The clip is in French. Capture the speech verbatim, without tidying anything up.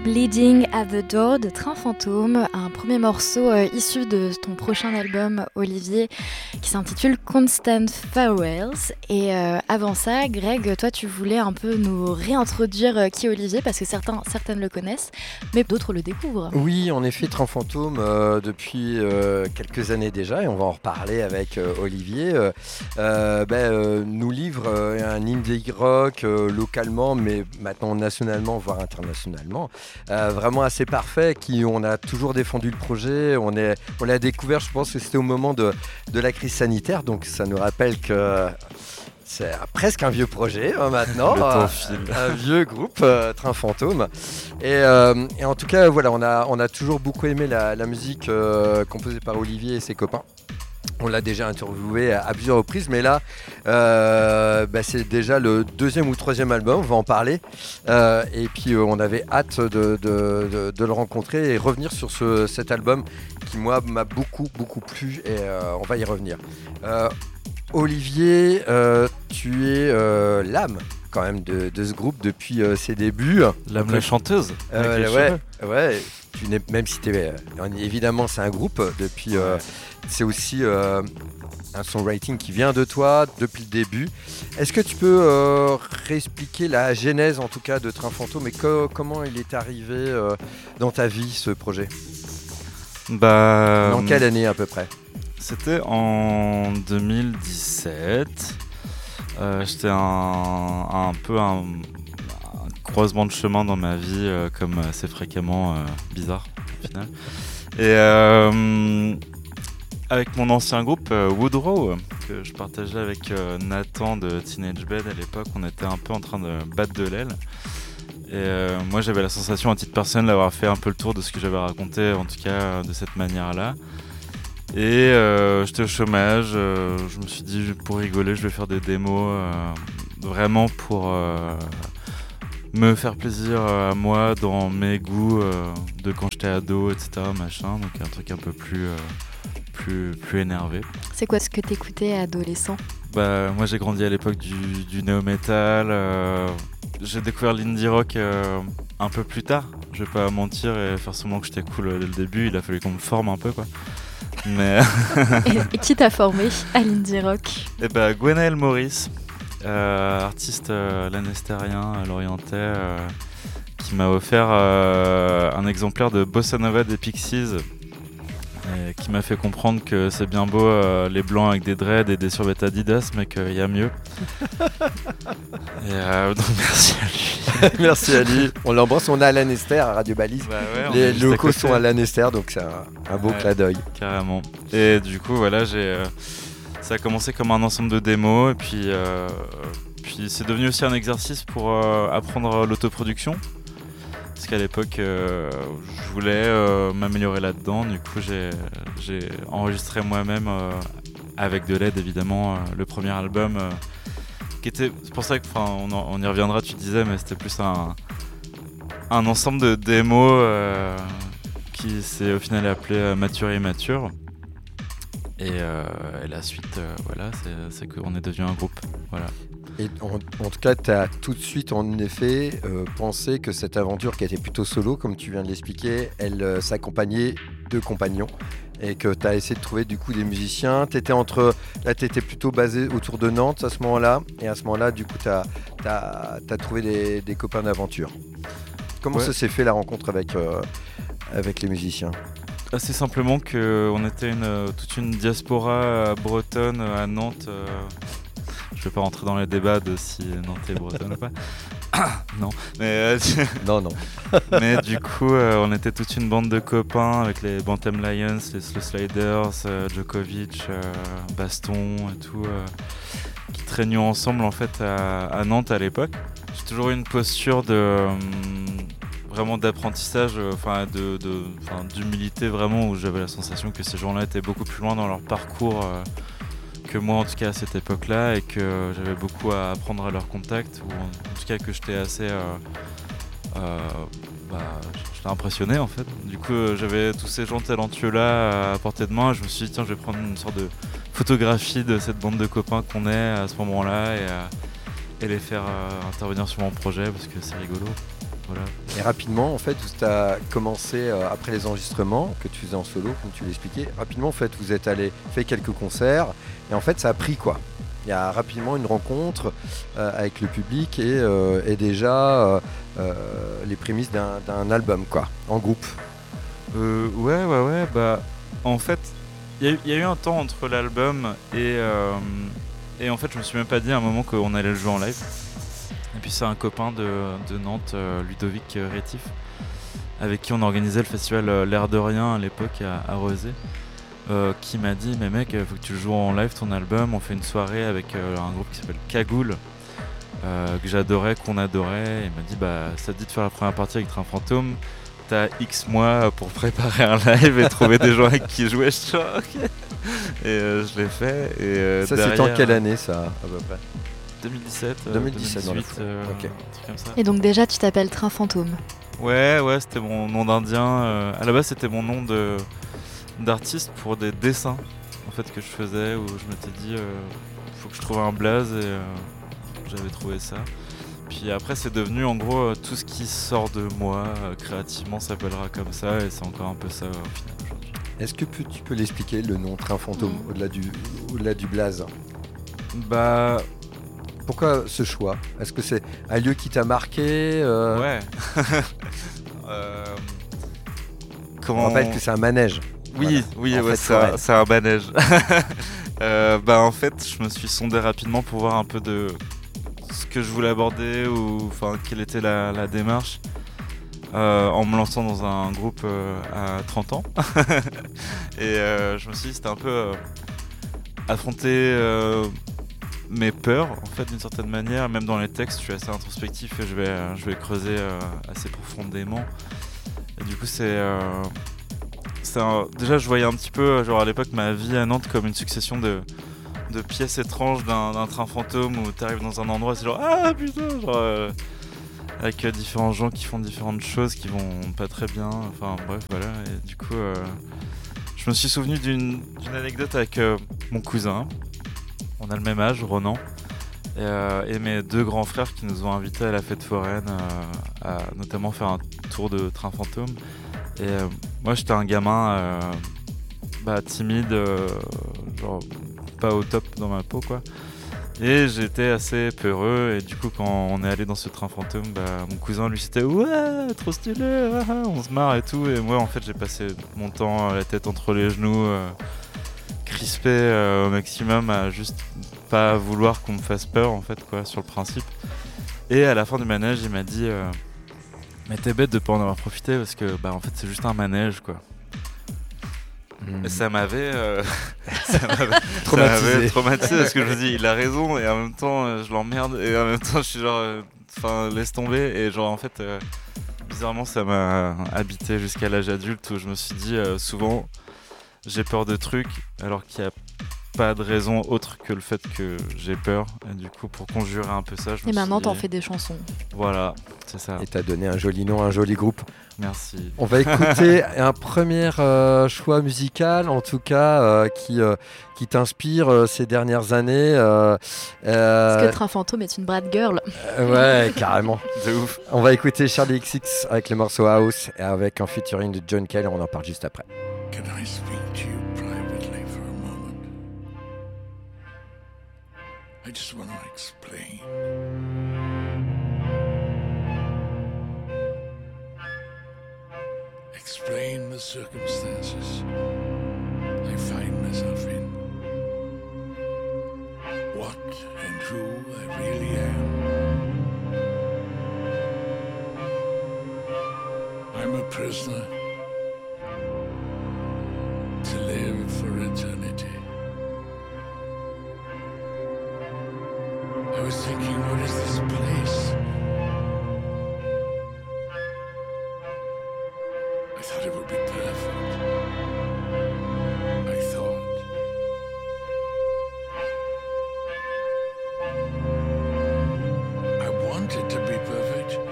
Bleeding at the Door de Train Fantôme, un premier morceau euh, issu de ton prochain album, Olivier, qui s'intitule Constant Farewells. Et euh, avant ça, Greg, toi tu voulais un peu nous réintroduire euh, qui est Olivier, parce que certains, certaines le connaissent, mais d'autres le découvrent. Oui, en effet, Train Fantôme, euh, depuis euh, quelques années déjà, et on va en reparler avec euh, Olivier, euh, euh, ben, euh, nous livre euh, un indie rock euh, localement, mais maintenant nationalement, voire internationalement. Euh, vraiment assez parfait, qui on a toujours défendu le projet, on, est, on l'a découvert, je pense que c'était au moment de, de la crise sanitaire, donc ça nous rappelle que c'est presque un vieux projet hein, maintenant, euh, un vieux groupe, euh, Train Fantôme. Et, euh, et en tout cas, voilà, on a, on a toujours beaucoup aimé la, la musique euh, composée par Olivier et ses copains. On l'a déjà interviewé à, à plusieurs reprises, mais là, euh, bah c'est déjà le deuxième ou troisième album, on va en parler. Euh, et puis, euh, on avait hâte de, de, de, de le rencontrer et revenir sur ce, cet album qui, moi, m'a beaucoup, beaucoup plu et euh, on va y revenir. Euh, Olivier, euh, tu es euh, l'âme quand même de, de ce groupe depuis euh, ses débuts. L'âme la chanteuse. Euh, ouais, ouais. Tu n'es, même si tu es euh, évidemment c'est un groupe depuis. Euh, c'est aussi euh, un songwriting qui vient de toi depuis le début. Est-ce que tu peux euh, réexpliquer la genèse en tout cas de Train Fantôme et co- comment il est arrivé euh, dans ta vie ce projet? Bah. Dans quelle année à peu près? C'était en deux mille dix-sept. Euh, j'étais un, un peu un, un croisement de chemin dans ma vie, euh, comme assez fréquemment, euh, bizarre au final. Et euh, avec mon ancien groupe euh, Woodrow, que je partageais avec euh, Nathan de Teenage Bed à l'époque, on était un peu en train de battre de l'aile. Et euh, moi j'avais la sensation à titre personnel d'avoir fait un peu le tour de ce que j'avais raconté, en tout cas de cette manière-là. Et euh, j'étais au chômage, euh, je me suis dit pour rigoler je vais faire des démos euh, vraiment pour euh, me faire plaisir à moi dans mes goûts euh, de quand j'étais ado, et cetera. Machin, donc un truc un peu plus, euh, plus, plus énervé. C'est quoi ce que t'écoutais adolescent? Bah, moi j'ai grandi à l'époque du, du néo-metal, euh, j'ai découvert l'indie rock euh, un peu plus tard, je vais pas mentir et faire semblant que j'étais cool dès le début, il a fallu qu'on me forme un peu quoi. Mais et, et qui t'a formé à l'indie rock? Eh ben, Gwenaël Maurice, euh, artiste euh, lanestérien à l'orientais, euh, qui m'a offert euh, un exemplaire de Bossa Nova des Pixies, et qui m'a fait comprendre que c'est bien beau euh, les blancs avec des dreads et des survêtements Adidas, mais qu'il y a mieux. Et euh, donc merci à lui. Merci à lui. On l'embrasse, on est à Lanester à Radio Balise. Bah ouais, les locaux sont à Lanester, donc c'est un, un beau ouais, clin d'œil. Carrément. Et du coup, voilà, j'ai, euh, ça a commencé comme un ensemble de démos, et puis, euh, puis c'est devenu aussi un exercice pour euh, apprendre l'autoproduction. Parce qu'à l'époque, euh, je voulais euh, m'améliorer là-dedans. Du coup, j'ai, j'ai enregistré moi-même, euh, avec de l'aide évidemment, euh, le premier album. Euh, qui était, c'est pour ça que, on, on y reviendra, tu disais, mais c'était plus un, un ensemble de démos euh, qui s'est au final appelé euh, Mature et Immature. Et, euh, et la suite, euh, voilà, c'est, c'est qu'on est devenu un groupe. Voilà. Et en, en tout cas, tu as tout de suite, en effet, euh, pensé que cette aventure qui était plutôt solo, comme tu viens de l'expliquer, elle euh, s'accompagnait de compagnons et que tu as essayé de trouver du coup des musiciens. T'étais entre, là, tu étais plutôt basé autour de Nantes à ce moment-là, et à ce moment-là, du coup, tu as trouvé des, des copains d'aventure. Comment ouais. ça s'est fait la rencontre avec, euh, avec les musiciens ? Assez simplement qu'on était une, toute une diaspora bretonne à Nantes. Euh... Je ne vais pas rentrer dans les débats de si Nantes est bretonne ou pas. non, mais euh, non, non. mais du coup, euh, on était toute une bande de copains avec les Bantam Lions, les Slow Sliders, euh, Djokovic, euh, Baston et tout, euh, qui traînions ensemble en fait à, à Nantes à l'époque. J'ai toujours eu une posture de euh, vraiment d'apprentissage, enfin euh, de, de, d'humilité vraiment, où j'avais la sensation que ces gens-là étaient beaucoup plus loin dans leur parcours. Euh, que moi en tout cas à cette époque-là, et que j'avais beaucoup à apprendre à leur contact, ou en, en tout cas que j'étais assez euh, euh, bah, j'étais impressionné en fait. Du coup euh, j'avais tous ces gens talentueux-là à portée de main, et je me suis dit tiens, je vais prendre une sorte de photographie de cette bande de copains qu'on est à ce moment-là, et, euh, et les faire euh, intervenir sur mon projet parce que c'est rigolo. voilà. Et rapidement, en fait, tu as commencé euh, après les enregistrements que tu faisais en solo, comme tu l'expliquais. Rapidement, en fait, vous êtes allé fait quelques concerts et en fait, ça a pris quoi. Il y a rapidement une rencontre euh, avec le public et, euh, et déjà euh, euh, les prémices d'un, d'un album, quoi, en groupe. Euh, ouais, ouais, ouais. Bah, en fait, il y, y a eu un temps entre l'album et euh, et en fait, je me suis même pas dit à un moment qu'on allait le jouer en live. Et puis c'est un copain de, de Nantes, euh, Ludovic Rétif, avec qui on organisait le festival euh, L'Air de Rien à l'époque à, à Rezé, euh, qui m'a dit mais mec, il faut que tu le joues en live ton album. On fait une soirée avec euh, un groupe qui s'appelle Cagoule, euh, que j'adorais, qu'on adorait. Il m'a dit bah ça te dit de faire la première partie avec Train Fantôme, t'as X mois pour préparer un live et trouver des gens avec qui jouer. Je suis genre, ok. Et euh, je l'ai fait. Et, euh, ça derrière, c'est en quelle année ça à peu près? deux mille dix-sept, deux mille dix-sept, deux mille dix-huit, dans euh, okay. un truc comme ça. Et donc déjà tu t'appelles Train Fantôme. Ouais, ouais, c'était mon nom d'Indien. Euh, à la base, c'était mon nom de, d'artiste pour des dessins en fait que je faisais où je m'étais dit, euh, faut que je trouve un blaze et euh, j'avais trouvé ça. Puis après, c'est devenu en gros euh, tout ce qui sort de moi euh, créativement s'appellera comme ça et c'est encore un peu ça euh, au final aujourd'hui. Est-ce que tu peux l'expliquer le nom Train Fantôme mmh. au-delà du au-delà du blaze? Bah. Pourquoi ce choix? Est-ce que c'est un lieu qui t'a marqué euh... Ouais. euh... Comment... On rappelle que c'est un manège. Oui, voilà. oui, ouais, c'est, un, c'est un manège. euh, bah en fait, je me suis sondé rapidement pour voir un peu de ce que je voulais aborder ou enfin quelle était la, la démarche. Euh, en me lançant dans un groupe euh, à trente ans. Et euh, je me suis dit c'était un peu euh, affronter euh, mes peurs en fait d'une certaine manière. Même dans les textes je suis assez introspectif et je vais, euh, je vais creuser euh, assez profondément. Et du coup c'est, euh, c'est un... déjà je voyais un petit peu genre à l'époque ma vie à Nantes comme une succession de, de pièces étranges d'un, d'un train fantôme où t'arrives dans un endroit c'est genre ah putain genre euh, avec euh, différents gens qui font différentes choses qui vont pas très bien, enfin bref voilà. Et du coup euh, je me suis souvenu d'une, d'une anecdote avec euh, mon cousin, on a le même âge, Ronan, et, euh, et mes deux grands frères qui nous ont invités à la fête foraine euh, à notamment faire un tour de train fantôme. Et euh, moi j'étais un gamin euh, bah, timide, euh, genre pas au top dans ma peau quoi. Et j'étais assez peureux et du coup quand on est allé dans ce train fantôme, bah, mon cousin lui c'était ouais trop stylé, ah, on se marre et tout. Et moi en fait j'ai passé mon temps la tête entre les genoux, euh, crispé euh, au maximum à juste pas vouloir qu'on me fasse peur en fait quoi sur le principe. Et à la fin du manège il m'a dit euh, mais t'es bête de pas en avoir profité parce que bah en fait c'est juste un manège quoi. Et ça m'avait, euh, ça m'avait traumatisé. Ça m'avait traumatisé parce que je me dis il a raison et en même temps euh, je l'emmerde et en même temps je suis genre enfin euh, laisse tomber et genre en fait euh, bizarrement ça m'a habité jusqu'à l'âge adulte où je me suis dit euh, souvent j'ai peur de trucs alors qu'il y a pas de raison autre que le fait que j'ai peur et du coup pour conjurer un peu ça je me et maintenant suis dit, t'en fais des chansons. Voilà c'est ça. Et t'as donné un joli nom, un joli groupe. Merci. On va écouter un premier euh, choix musical, en tout cas, euh, qui, euh, qui t'inspire euh, ces dernières années. Euh, euh, Parce que Train Fantôme est une Brad Girl. Euh, ouais, carrément. De ouf. On va écouter Charlie X X avec le morceau House et avec un featuring de John Cale. On en parle juste après. Can I speak to you privately for a moment? I just want to explain. Explain the circumstances I find myself in. What and who I really am. I'm a prisoner to live for eternity. I was thinking, what is this place? I thought it would be perfect.